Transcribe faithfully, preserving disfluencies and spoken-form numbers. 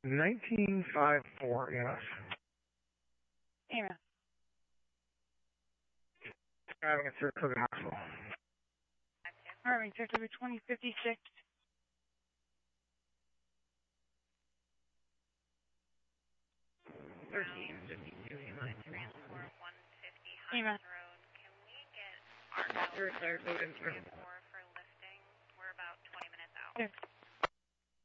nineteen five four, yes. Amen. Driving at Saratoga Hospital. All right, Saratoga twenty fifty-six. thirteen fifty-two, Transport one fifty Amen. Highlands Road. Can we get our Saratoga. for lifting? We're about twenty minutes out. Yes.